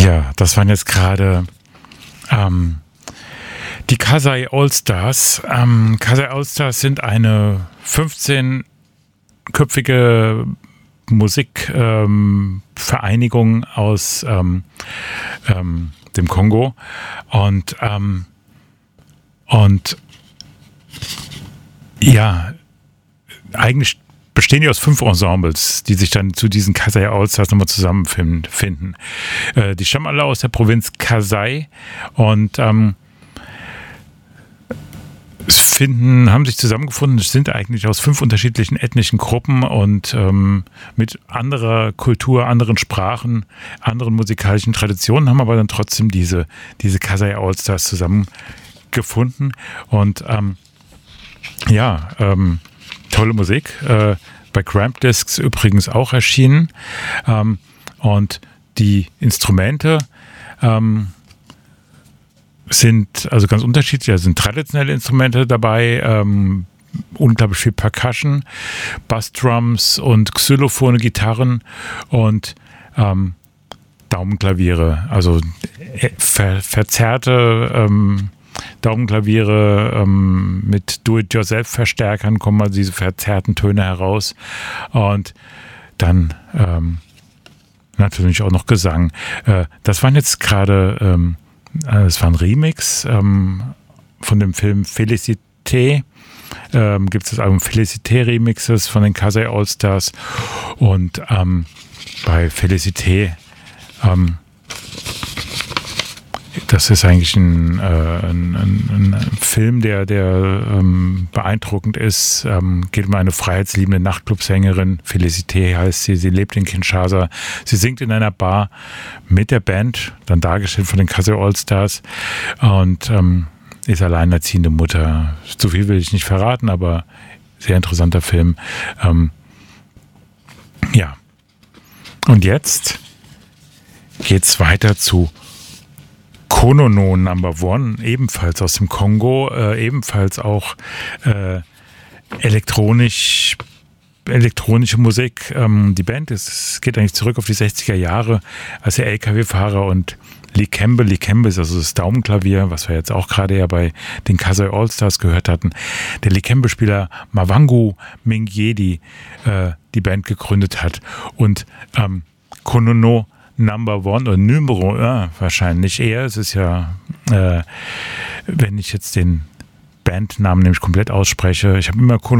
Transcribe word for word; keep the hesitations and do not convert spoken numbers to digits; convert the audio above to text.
Ja, das waren jetzt gerade ähm, die Kasai Allstars. Ähm, Kasai Allstars sind eine fünfzehnköpfige Musikvereinigung ähm, aus ähm, ähm, dem Kongo und ähm, und ja, eigentlich bestehen die aus fünf Ensembles, die sich dann zu diesen Kasai Allstars nochmal zusammenfinden. Äh, die stammen alle aus der Provinz Kasai und ähm, finden, haben sich zusammengefunden, sind eigentlich aus fünf unterschiedlichen ethnischen Gruppen und ähm, mit anderer Kultur, anderen Sprachen, anderen musikalischen Traditionen, haben aber dann trotzdem diese, diese Kasai Allstars zusammengefunden. Und ähm, ja, ähm, tolle Musik. Äh, bei Cramp Discs übrigens auch erschienen. Ähm, und die Instrumente ähm, sind also ganz unterschiedlich. Da sind traditionelle Instrumente dabei, ähm, unglaublich viel Percussion, Bassdrums und Xylophone, Gitarren und ähm, Daumenklaviere. Also ver verzerrte ähm, Daumenklaviere ähm, mit Do-it-yourself-Verstärkern kommen also diese verzerrten Töne heraus. Und dann ähm, natürlich auch noch Gesang. Äh, das waren jetzt gerade ähm, Es war ein Remix ähm, von dem Film Félicité. Ähm, gibt es das Album Félicité Remixes von den Kasai Allstars. Und ähm, bei Félicité, ähm, das ist eigentlich ein, äh, ein, ein, ein Film, der, der ähm, beeindruckend ist. Ähm, geht um eine freiheitsliebende Nachtclubsängerin. Félicité heißt sie. Sie lebt in Kinshasa. Sie singt in einer Bar mit der Band, dann dargestellt von den Kasai Allstars. Und ähm, ist alleinerziehende Mutter. Zu viel will ich nicht verraten, aber sehr interessanter Film. Ähm, ja. Und jetzt geht's weiter zu Konono Number One, ebenfalls aus dem Kongo, äh, ebenfalls auch äh, elektronisch, elektronische Musik. Ähm, die Band ist, es geht eigentlich zurück auf die sechziger Jahre, als der L K W-Fahrer und Likembe, Likembe ist also das Daumenklavier, was wir jetzt auch gerade ja bei den Kasai Allstars gehört hatten, der Likembe-Spieler Mavangu Mingyedi äh, die Band gegründet hat. Und ähm, Konono Number One oder Numero ja, wahrscheinlich eher. Es ist ja, äh, wenn ich jetzt den Bandnamen nämlich komplett ausspreche, ich habe immer